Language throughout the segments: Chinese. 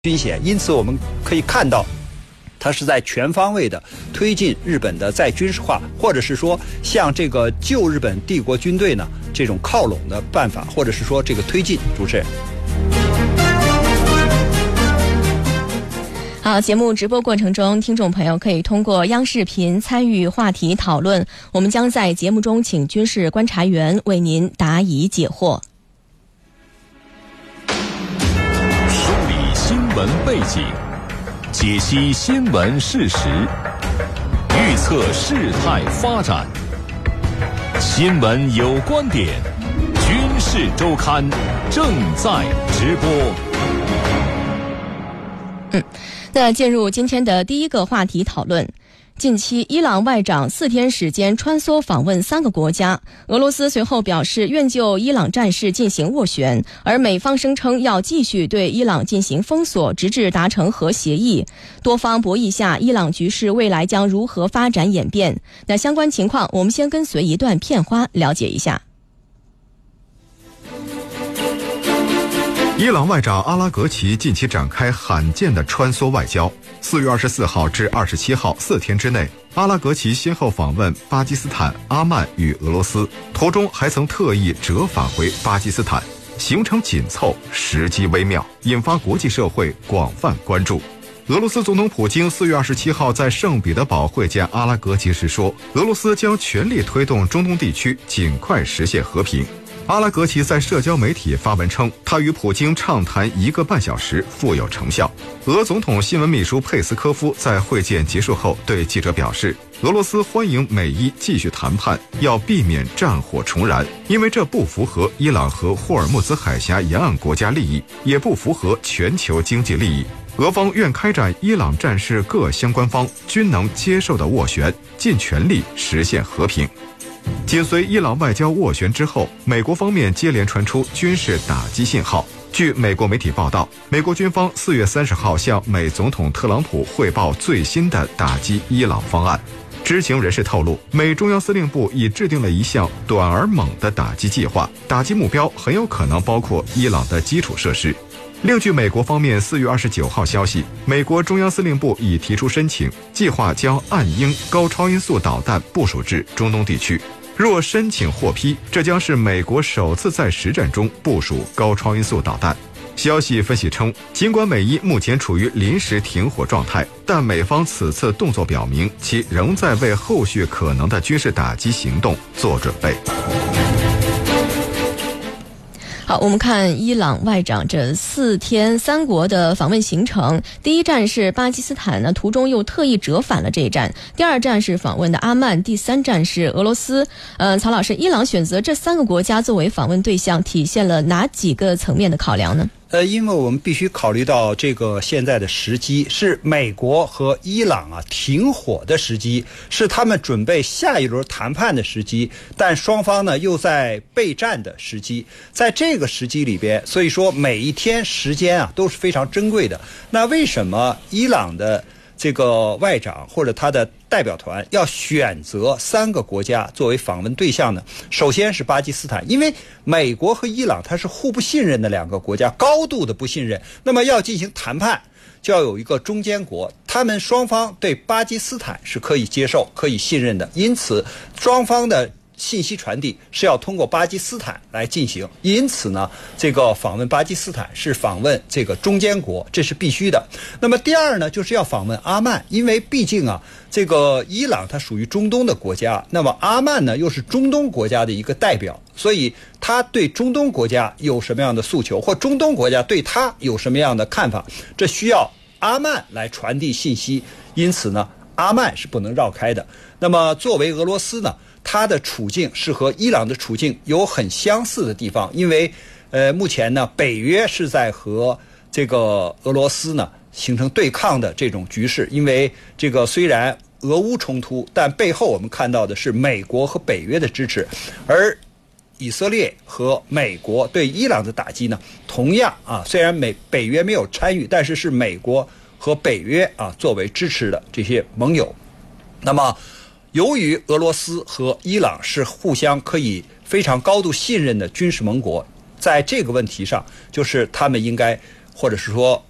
军衔，因此我们可以看到，它是在全方位的推进日本的再军事化，或者是说向这个旧日本帝国军队呢这种靠拢的办法，或者是说这个推进。主持人。 好，节目直播过程中，听众朋友可以通过央视频参与话题讨论，我们将在节目中请军事观察员为您答疑解惑。 梳理新闻背景，解析新闻事实，预测事态发展。新闻有观点，军事周刊正在直播。 那进入今天的第一个话题讨论。近期伊朗外长4天时间穿梭访问3个国家，俄罗斯随后表示愿就伊朗战事进行斡旋，而美方声称要继续对伊朗进行封锁，直至达成核协议。多方博弈下，伊朗局势未来将如何发展演变？那相关情况我们先跟随一段片花了解一下。 伊朗外长阿拉格齐近期展开罕见的穿梭外交。4月24号至27号4天之内，阿拉格齐先后访问巴基斯坦、阿曼与俄罗斯，途中还曾特意折返回巴基斯坦，行程紧凑，时机微妙，引发国际社会广泛关注。俄罗斯总统普京4月27号在圣彼得堡会见阿拉格齐时说，俄罗斯将全力推动中东地区尽快实现和平。阿拉格齐在社交媒体发文称，他与普京畅谈1个半小时，富有成效。俄总统新闻秘书佩斯科夫在会见结束后对记者表示，俄罗斯欢迎美伊继续谈判，要避免战火重燃，因为这不符合伊朗和霍尔木兹海峡沿岸国家利益，也不符合全球经济利益。俄方愿开展伊朗战事各相关方均能接受的斡旋，尽全力实现和平。紧随伊朗外交斡旋之后，美国方面接连传出军事打击信号。据美国媒体报道，美国军方4月30号向美总统特朗普汇报最新的打击伊朗方案。知情人士透露，美中央司令部已制定了一项短而猛的打击计划，打击目标很有可能包括伊朗的基础设施。另据美国方面4月29号消息，美国中央司令部已提出申请，计划将暗鹰高超音速导弹部署至中东地区。若申请获批，这将是美国首次在实战中部署高超音速导弹。消息分析称，尽管美伊目前处于临时停火状态，但美方此次动作表明，其仍在为后续可能的军事打击行动做准备。 好，我们看伊朗外长这4天3国的访问行程。第一站是巴基斯坦呢，途中又特意折返了这一站。第二站是访问的阿曼，第3站是俄罗斯。曹老师，伊朗选择这3个国家作为访问对象，体现了哪几个层面的考量呢？ 因为我们必须考虑到这个现在的时机是美国和伊朗停火的时机，是他们准备下一轮谈判的时机，但双方呢又在备战的时机。在这个时机里边，所以说每一天时间都是非常珍贵的。那为什么伊朗的这个外长或者他的代表团要选择3个国家作为访问对象呢？首先是巴基斯坦，因为美国和伊朗它是互不信任的2个国家，高度的不信任，那么要进行谈判就要有一个中间国，他们双方对巴基斯坦是可以接受可以信任的，因此双方的信息传递是要通过巴基斯坦来进行，因此呢，这个访问巴基斯坦是访问这个中间国，这是必须的。那么第二呢，就是要访问阿曼，因为毕竟这个伊朗它属于中东的国家，那么阿曼呢又是中东国家的一个代表，所以他对中东国家有什么样的诉求，或中东国家对他有什么样的看法，这需要阿曼来传递信息，因此呢，阿曼是不能绕开的。那么作为俄罗斯呢，它的处境是和伊朗的处境有很相似的地方，因为目前呢，北约是在和这个俄罗斯呢形成对抗的这种局势，因为这个虽然俄乌冲突，但背后我们看到的是美国和北约的支持，而以色列和美国对伊朗的打击呢，同样虽然北约没有参与，但是是美国和北约作为支持的这些盟友。那么由于俄罗斯和伊朗是互相可以非常高度信任的军事盟国，在这个问题上，就是他们应该，或者是说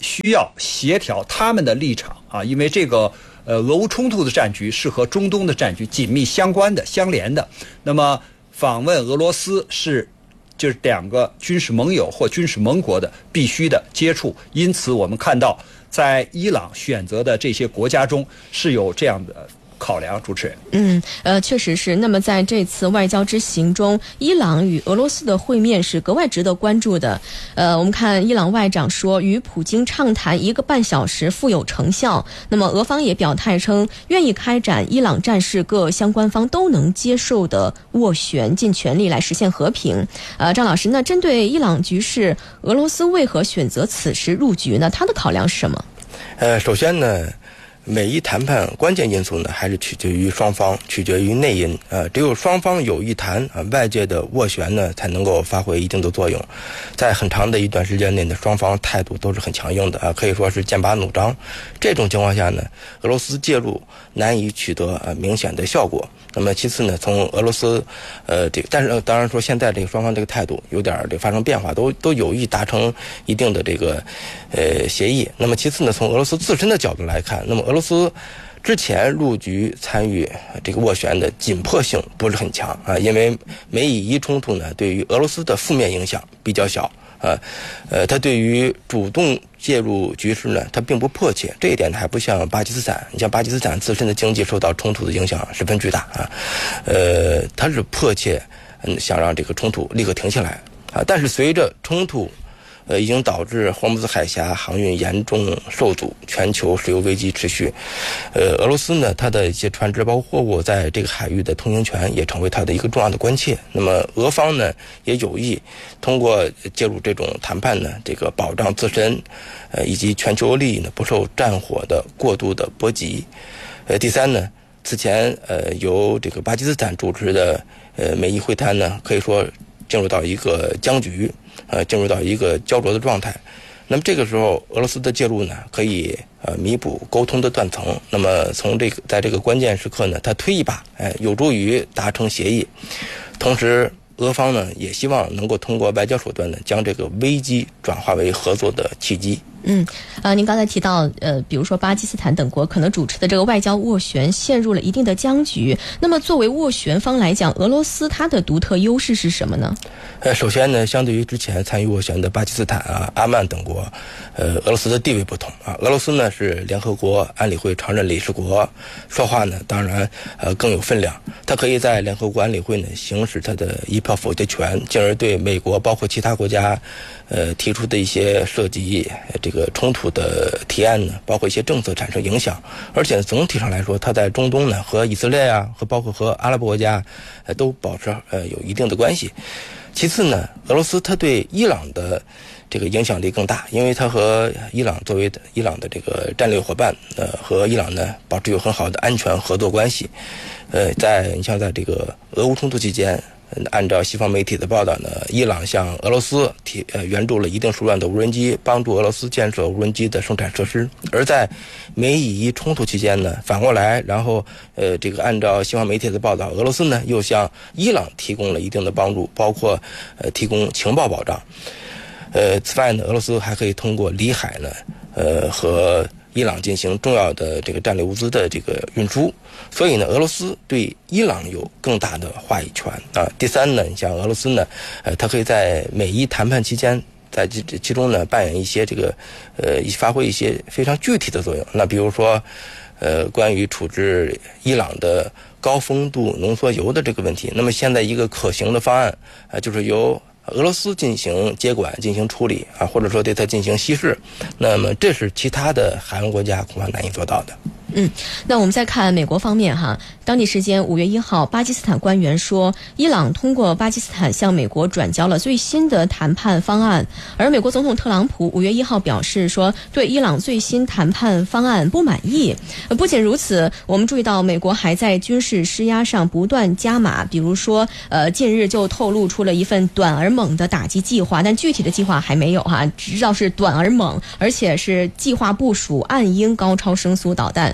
需要协调他们的立场啊，因为这个俄乌冲突的战局是和中东的战局紧密相关的、相连的。那么访问俄罗斯就是两个军事盟友或军事盟国的必须的接触，因此我们看到在伊朗选择的这些国家中是有这样的考量。主持人， 确实是。那么在这次外交之行中，伊朗与俄罗斯的会面是格外值得关注的。我们看伊朗外长说，与普京畅谈1个半小时富有成效。那么俄方也表态称，愿意开展伊朗战事各相关方都能接受的斡旋，尽全力来实现和平。张老师，那针对伊朗局势，俄罗斯为何选择此时入局呢？他的考量是什么？ 首先呢，美伊谈判关键因素呢，还是取决于双方，取决于内因。只有双方有意谈，外界的斡旋呢才能够发挥一定的作用。在很长的一段时间内呢，双方态度都是很强硬的可以说是剑拔弩张。这种情况下呢，俄罗斯介入难以取得明显的效果。那么其次呢，从俄罗斯但是当然说现在这个双方这个态度有点发生变化，都有意达成一定的这个协议。那么其次呢，从俄罗斯自身的角度来看，那么俄罗斯之前入局参与这个斡旋的紧迫性不是很强因为美以伊冲突呢对于俄罗斯的负面影响比较小它对于主动介入局势呢，它并不迫切。这一点还不像巴基斯坦，你像巴基斯坦自身的经济受到冲突的影响十分巨大它是迫切想让这个冲突立刻停下来但是随着冲突已经导致霍姆兹海峡航运严重受阻，全球石油危机持续。俄罗斯呢，它的一些船只包括货物在这个海域的通行权也成为它的一个重要的关切。那么俄方呢也有意通过介入这种谈判呢，这个保障自身以及全球利益呢不受战火的过度的波及。第三呢，此前由这个巴基斯坦主持的美伊会谈呢，可以说进入到一个僵局，进入到一个焦灼的状态。那么这个时候，俄罗斯的介入呢，可以弥补沟通的断层。那么在这个关键时刻呢，他推一把，有助于达成协议。同时，俄方呢也希望能够通过外交手段呢，将这个危机转化为合作的契机。 您刚才提到比如说巴基斯坦等国可能主持的这个外交斡旋陷入了一定的僵局。那么作为斡旋方来讲，俄罗斯它的独特优势是什么呢？ 首先呢，相对于之前参与斡旋的巴基斯坦阿曼等国，俄罗斯的地位不同俄罗斯呢是联合国安理会常任理事国，说话呢当然更有分量。它可以在联合国安理会呢行使它的一票否决权，进而对美国包括其他国家提出的一些涉及这个冲突的提案呢，包括一些政策产生影响。而且总体上来说，它在中东呢和以色列和包括和阿拉伯国家都保持有一定的关系。其次呢，俄罗斯它对伊朗的这个影响力更大，因为它和伊朗作为伊朗的这个战略伙伴，和伊朗呢保持有很好的安全合作关系。你像在这个俄乌冲突期间，按照西方媒体的报道呢，伊朗向俄罗斯援助了一定数量的无人机，帮助俄罗斯建设无人机的生产设施。而在美以伊冲突期间呢，反过来，然后这个按照西方媒体的报道，俄罗斯呢又向伊朗提供了一定的帮助，包括提供情报保障。此外呢，俄罗斯还可以通过里海呢，和伊朗进行重要的这个战略物资的这个运输，所以呢，俄罗斯对伊朗有更大的话语权第三呢，你像俄罗斯呢，它可以在美伊谈判期间，在其中呢扮演一些这个发挥一些非常具体的作用。那比如说，关于处置伊朗的高丰度浓缩铀的这个问题，那么现在一个可行的方案就是由俄罗斯进行接管、进行处理或者说对它进行稀释，那么这是其他的海湾国家恐怕难以做到的。 那我们再看美国方面当地时间5月1号，巴基斯坦官员说，伊朗通过巴基斯坦向美国转交了最新的谈判方案。而美国总统特朗普5月1号表示说，对伊朗最新谈判方案不满意。不仅如此，我们注意到美国还在军事施压上不断加码，比如说近日就透露出了一份短而猛的打击计划，但具体的计划还没有只知道是短而猛，而且是计划部署暗鹰高超声速导弹。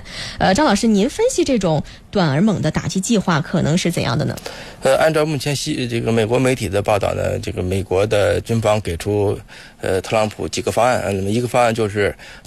张老师，您分析这种短而猛的打击计划可能是怎样的呢？ 按照目前这个美国媒体的报道呢，这个美国的军方给出特朗普几个方案，那么一个方案就是